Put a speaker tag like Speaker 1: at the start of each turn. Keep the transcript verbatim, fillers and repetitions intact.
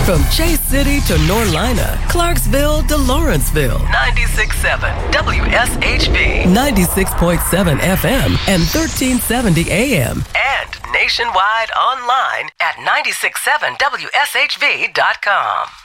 Speaker 1: From Chase City to Norlina, Clarksville to Lawrenceville. ninety-six point seven W S H V. ninety-six point seven F M and thirteen seventy A M. And nationwide online at nine six seven W S H V dot com.